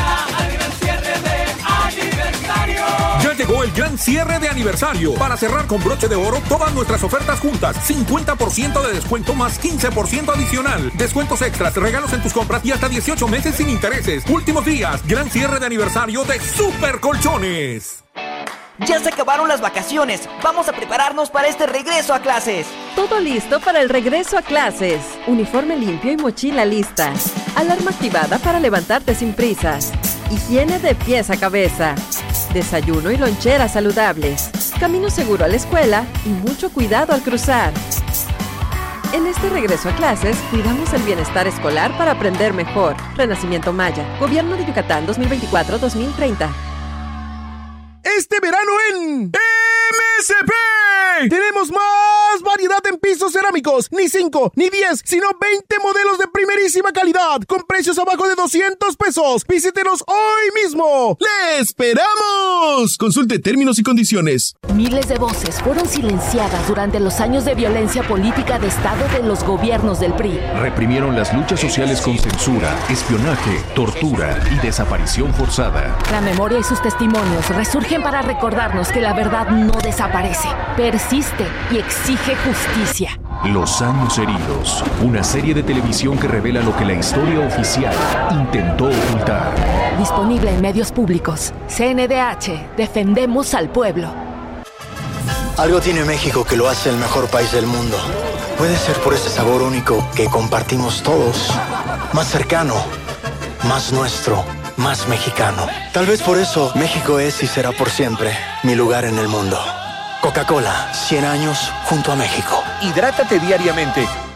Ya llegó el gran cierre de aniversario. Para cerrar con broche de oro todas nuestras ofertas juntas. 50% de descuento más 15% adicional. Descuentos extras, regalos en tus compras y hasta 18 meses sin intereses. Últimos días, gran cierre de aniversario de Super Colchones. Ya se acabaron las vacaciones. Vamos a prepararnos para este regreso a clases. Todo listo para el regreso a clases. Uniforme limpio y mochila lista. Alarma activada para levantarte sin prisas. Higiene de pies a cabeza. Desayuno y lonchera saludables. Camino seguro a la escuela y mucho cuidado al cruzar. En este regreso a clases, cuidamos el bienestar escolar para aprender mejor. Renacimiento Maya. Gobierno de Yucatán 2024-2030. Este verano en MSP tenemos más variedad en pisos cerámicos. Ni 5, ni 10, sino 20 modelos de primerísima calidad con precios abajo de 200 pesos. Visítenos hoy mismo. ¡Le esperamos! Consulte términos y condiciones. Miles de voces fueron silenciadas durante los años de violencia política de Estado de los gobiernos del PRI. Reprimieron las luchas sociales con censura, espionaje, tortura y desaparición forzada. La memoria y sus testimonios resurgen para recordarnos que la verdad no desaparece, persiste y exige justicia. Los años heridos, una serie de televisión que revela lo que la historia oficial intentó ocultar. Disponible en medios públicos. CNDH, defendemos al pueblo. Algo tiene México que lo hace el mejor país del mundo. Puede ser por ese sabor único que compartimos todos. Más cercano, más nuestro, más mexicano. Tal vez por eso México es y será por siempre mi lugar en el mundo. Coca-Cola, 100 años junto a México. Hidrátate diariamente.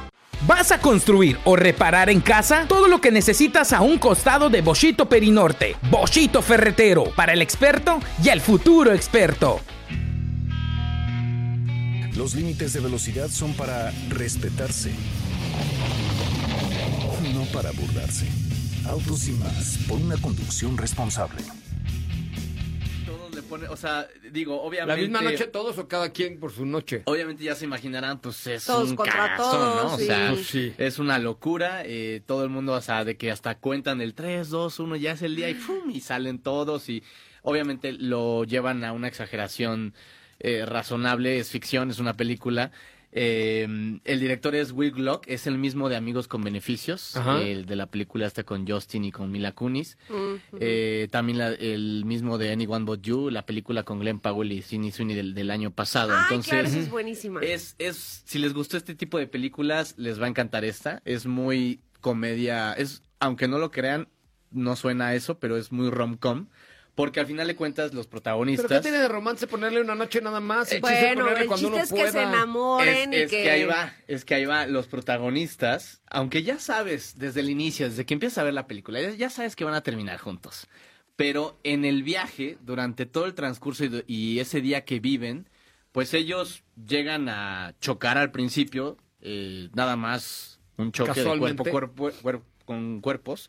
¿Vas a construir o reparar en casa? Todo lo que necesitas a un costado de Boschito Perinorte. Boschito Ferretero, para el experto y el futuro experto. Los límites de velocidad son para respetarse, no para burlarse. Autos y más, por una conducción responsable. O sea, digo, obviamente... ¿La misma noche todos o cada quien por su noche? Obviamente ya se imaginarán, pues es todos un contra cagazón, todos, ¿no? O sí. sea, Sí. es una locura. Todo el mundo, o sea, de que hasta cuentan el 3, 2, 1, ya es el día y ¡pum! Y salen todos y obviamente lo llevan a una exageración razonable. Es ficción, es una película. El director es Will Gluck, es el mismo de Amigos con Beneficios, el de la película esta con Justin y con Mila Kunis. También el mismo de Anyone But You, la película con Glenn Powell y Sydney Sweeney del año pasado. Ay, entonces, claro, esa es buenísima. si les gustó este tipo de películas, les va a encantar esta. Es muy comedia, aunque no lo crean, no suena a eso, pero es muy rom-com. Porque al final de cuentas los protagonistas... ¿Pero qué tiene de romance ponerle una noche nada más? Bueno, el chiste es que se enamoren es que ahí va, los protagonistas, aunque ya sabes desde el inicio, desde que empiezas a ver la película, ya sabes que van a terminar juntos. Pero en el viaje, durante todo el transcurso y ese día que viven, pues ellos llegan a chocar al principio, nada más un choque de cuerpo con cuerpos,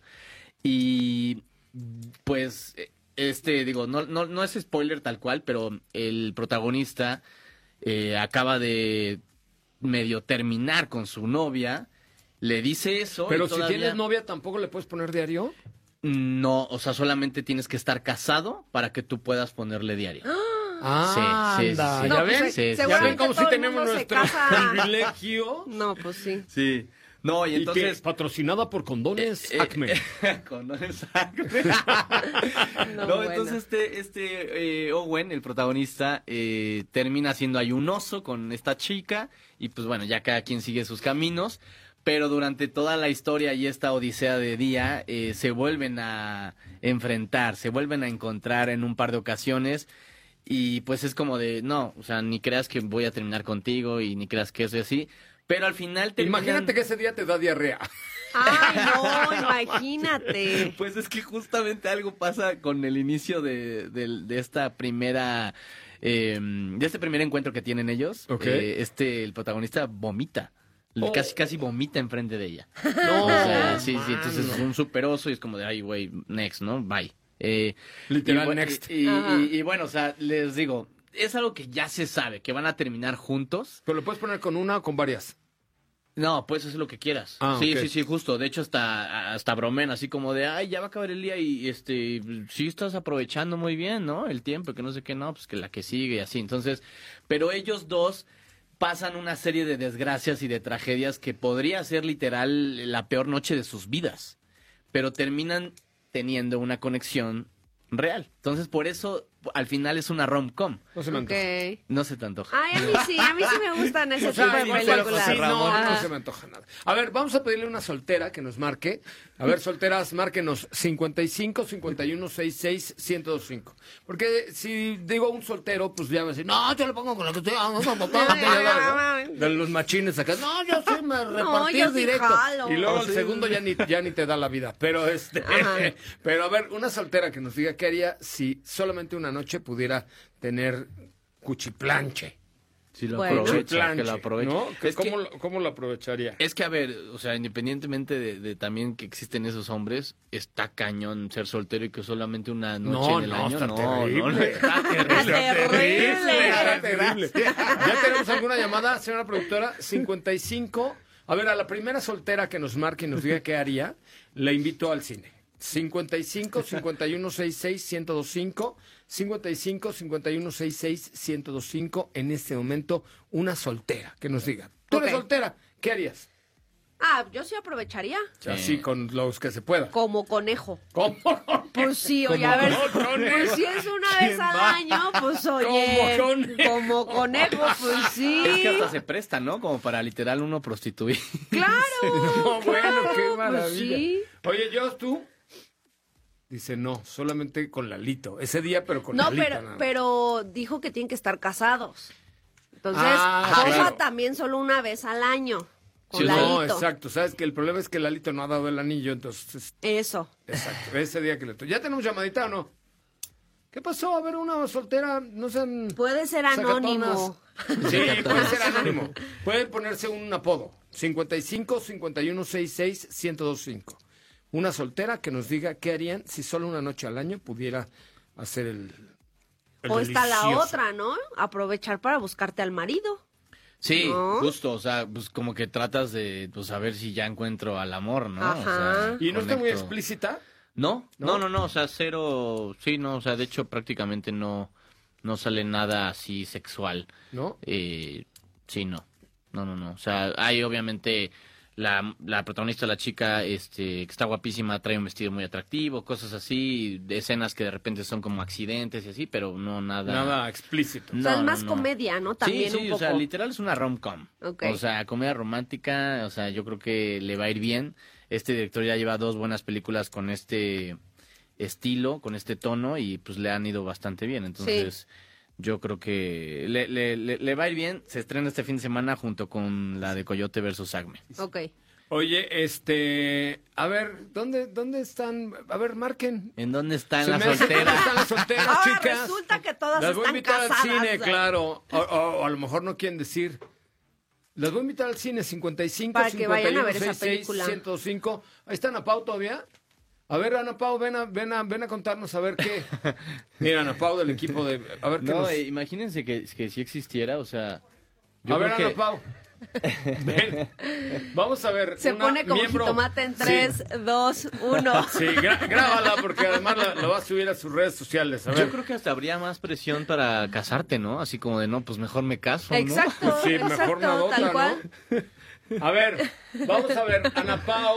y pues... digo, no es spoiler tal cual, pero el protagonista acaba de medio terminar con su novia, le dice eso. Pero y si tienes novia, ¿tampoco le puedes poner diario? No, o sea, solamente tienes que estar casado para que tú puedas ponerle diario. Sí. No, ¿Ya pues, ven? sí, ¿Ya ven todo cómo sí el tenemos mundo se nuestro casa. privilegio? No, pues sí. Sí. No, y entonces... patrocinada por Condones Acme. Condones Acme. Entonces Owen, el protagonista, termina siendo ahí un oso con esta chica y pues bueno, ya cada quien sigue sus caminos, pero durante toda la historia y esta odisea de día se vuelven a enfrentar, se vuelven a encontrar en un par de ocasiones y pues es como de, no, o sea, ni creas que voy a terminar contigo y ni creas que eso y así. Pero al final Imagínate que ese día te da diarrea. Ay, no, imagínate. Pues es que justamente algo pasa con el inicio de esta primera... de este primer encuentro que tienen ellos. Okay. El protagonista vomita. Casi vomita enfrente de ella. No. O sea, sí, entonces es un super oso y es como de, ay, güey, next, ¿no? Bye. Literal, next. Y bueno, o sea, les digo... Es algo que ya se sabe, que van a terminar juntos. ¿Pero lo puedes poner con una o con varias? No, puedes hacer lo que quieras. Sí, justo. De hecho, hasta bromen, así como de, ay, ya va a acabar el día y sí estás aprovechando muy bien, ¿no? El tiempo, que no sé qué, no, pues que la que sigue y así. Entonces, pero ellos dos pasan una serie de desgracias y de tragedias que podría ser literal la peor noche de sus vidas. Pero terminan teniendo una conexión real. Entonces, por eso, al final es una rom-com. No se me antoja. No se te antoja. Ay, a mí sí me gustan ese tipo de películas. No se me antoja nada. A ver, vamos a pedirle a una soltera que nos marque. A ver, solteras, márquenos 55 51 66 1025. Porque si digo un soltero, pues ya va a decir, no, yo le pongo con lo que estoy de los machines acá. No, yo sí me repartí directo. Y luego el segundo ya ni te da la vida. Pero pero a ver, una soltera que nos diga qué haría si solamente una noche pudiera tener cuchiplanche. Si lo aprovecha, que lo aproveche. ¿No? ¿Cómo lo aprovecharía? Es que, a ver, o sea, independientemente de también que existen esos hombres, está cañón ser soltero y que solamente una noche en el año. Está terrible. Está terrible. ¿Ya tenemos alguna llamada, señora productora? 55. A ver, a la primera soltera que nos marque y nos diga qué haría, la invito al cine. 55 51 66 1025 55 51 66 1025. En este momento, una soltera que nos diga. Tú eres soltera, ¿qué harías? Yo sí aprovecharía. Así con los que se pueda. Como conejo. ¿Cómo? Pues sí, oye, a ver. Pues si es una vez al año, pues oye. Como conejo, pues sí. Es que hasta se presta, ¿no? Como para literal uno prostituir. Claro. Bueno, qué maravilla. Pues sí. Oye, Jos, ¿tú? Dice, no, solamente con Lalito. Ese día, pero con Lalito. No, pero dijo que tienen que estar casados. Entonces, cosa también solo una vez al año. Sí, no, exacto. Sabes que el problema es que Lalito no ha dado el anillo, entonces... Eso. Exacto, ese día que le toca. ¿Ya tenemos llamadita o no? ¿Qué pasó? A ver, una soltera, no sean... Puede ser anónimo. Sí, puede ser anónimo. Pueden ponerse un apodo. 55 51 66 1025. Una soltera que nos diga qué harían si solo una noche al año pudiera hacer el o está la delicioso. otra, ¿no? Aprovechar para buscarte al marido. Sí, ¿no? justo, o sea, pues como que tratas de, pues, a ver si ya encuentro al amor, ¿no? Ajá. O sea, ¿Y no está muy conecto. explícita? No, o sea, cero, sí, no, o sea, de hecho prácticamente no sale nada así sexual. ¿No? Sí, no, o sea, hay obviamente la protagonista, la chica, que está guapísima, trae un vestido muy atractivo, cosas así, de escenas que de repente son como accidentes y así, pero no nada. Nada explícito. O sea, es más comedia, ¿no? También sí, un poco. o sea, literal es una rom-com. Okay. O sea, comedia romántica, o sea, yo creo que le va a ir bien. Este director ya lleva 2 buenas películas con este estilo, con este tono, y pues le han ido bastante bien. Entonces, yo creo que le va a ir bien. Se estrena este fin de semana junto con la de Coyote versus Acme. Ok. Oye, a ver, ¿dónde están? A ver, marquen. ¿En dónde están Se las me hace que solteras? ¿dónde están las solteras, Ahora chicas? resulta que todas Las voy a están invitar al casadas. cine, claro. O a lo mejor no quieren decir. Las voy a invitar al cine, 55, Para que 51, vayan a ver esa 66, película. 105. Ahí está Ana Pau todavía. A ver, Ana Pau, ven a contarnos a ver qué. Mira, Ana Pau del equipo de... A ver qué No, nos... imagínense que si existiera, o sea... A ver, creo que- Ana Pau. Ven. Vamos a ver. Se una pone como miembro... jitomate en Sí. 3, 2, 1. Sí, grábala porque además lo va a subir a sus redes sociales. A ver. Yo creo que hasta habría más presión para casarte, ¿no? Así como de, no, pues mejor me caso, ¿no? Exacto, Sí, mejor una exacto, otra, tal cual. ¿no? A ver, vamos a ver, Ana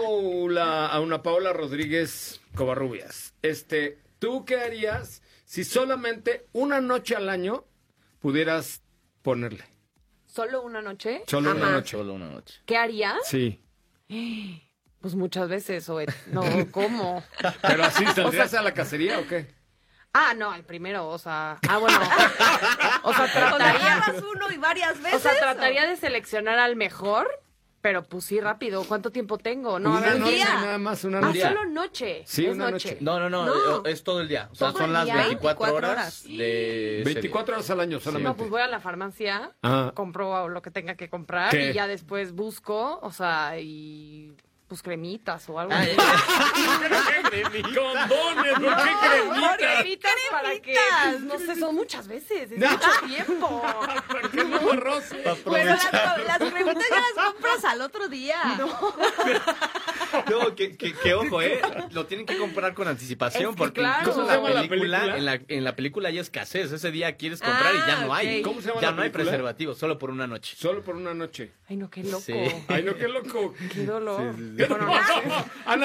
Paula Rodríguez Covarrubias. ¿Tú qué harías si solamente una noche al año pudieras ponerle? ¿Solo una noche? Solo una noche. Solo una noche. ¿Qué harías? Sí. Pues muchas veces, o no, ¿cómo? ¿Pero así saldrías O sea, a la cacería o qué? no, el primero, o sea... bueno. O sea, Agarras uno y varias veces. O sea, trataría de seleccionar al mejor, pero pues sí, rápido. ¿Cuánto tiempo tengo? No, a Una ver, noche día. nada más, una noche. Solo noche. Sí, es una noche. No, es todo el día. O sea, Todo son el las día. 24 horas de 24 horas al año solamente. No, pues voy a la farmacia, Ajá. compro lo que tenga que comprar ¿Qué? y ya después busco, o sea, y pues cremitas o algo. ¡Condones! ¿Por qué cremitas? Cremitas para que, pues, no sé, son muchas veces, es mucho tiempo. ¿Por qué no arroz? Bueno, las cremitas ya las compras al otro día. No, que ojo, lo tienen que comprar con anticipación, Es que porque claro. incluso ¿Cómo se llama la película? en la película hay escasez. Ese día quieres comprar y ya no hay. ok. ¿Cómo se llama Ya la no hay película? preservativos, solo por una noche. Solo por una noche. Ay, no, qué loco. Sí. Ay, no, qué loco. Qué dolor. ¿Qué Bueno, pasó? no sé.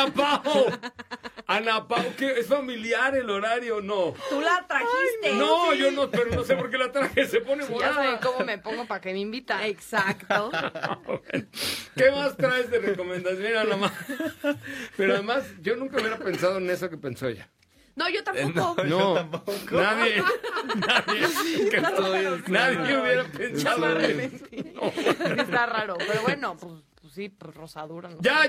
Ana Pau, ¿qué? ¿Es familiar el horario? No. Tú la trajiste. No, yo no, pero no sé por qué la traje, se pone Sí, ya saben morada. cómo me pongo para que me invitan. Exacto. ¿Qué más traes de recomendación? Mira nomás. Pero además, yo nunca hubiera pensado en eso que pensó ella. No, yo tampoco. No, Yo tampoco. nadie hubiera pensado en eso. Está raro, pero bueno, pues sí, pues rosadura. ¿no? Ya.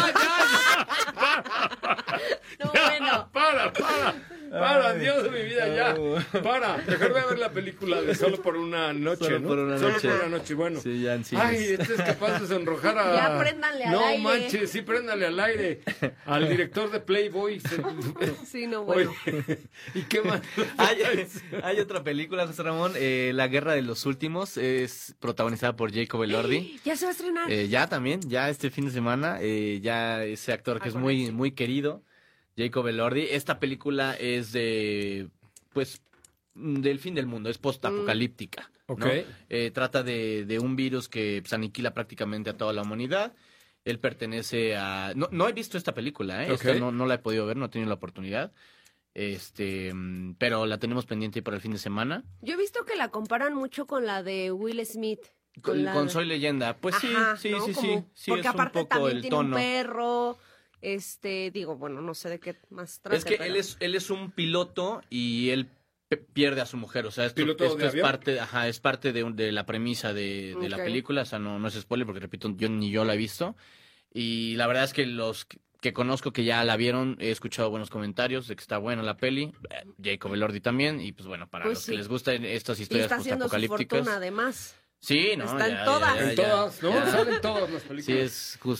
No, Ya, bueno. Para, Dios de mi vida, ya. Para, mejor voy a ver la película de Solo por una noche, Solo ¿no? por una Solo noche. por una noche, bueno. Sí, ya en cines. Ay, este es capaz de sonrojar a... Ya préndanle al no, aire. manches, sí, préndale al aire. Al director de Playboy. Sí, no, bueno. Oye, ¿y qué más? Hay otra película, José Ramón, La Guerra de los Últimos, es protagonizada por Jacob Elordi. Ya se va a estrenar. Ya este fin de semana, ya ese actor que es muy, muy querido, Jacob Elordi. Esta película es del fin del mundo, es post-apocalíptica. ¿no? Ok. Trata de un virus que pues, aniquila prácticamente a toda la humanidad. Él pertenece a... No he visto esta película, Ok. Esta no la he podido ver, no he tenido la oportunidad. Pero la tenemos pendiente para el fin de semana. Yo he visto que la comparan mucho con la de Will Smith. Con Soy Leyenda. Pues Ajá, sí, ¿no? sí. Como- Sí, porque es un aparte poco también el tiene tono. un perro. Digo, bueno, no sé de qué más trata. Es que pero- él es un piloto y él pierde a su mujer. O sea, esto es parte de la premisa de la película. O sea, no es spoiler porque, repito, yo ni yo la he visto. Y la verdad es que los que conozco que ya la vieron, he escuchado buenos comentarios de que está buena la peli. Jacob Elordi también. Y pues bueno, para los que les gustan estas historias postapocalípticas. Está haciendo su fortuna, además. Sí, no. Está en todas. En todas, ¿no? Salen todas las películas. Sí, es justo.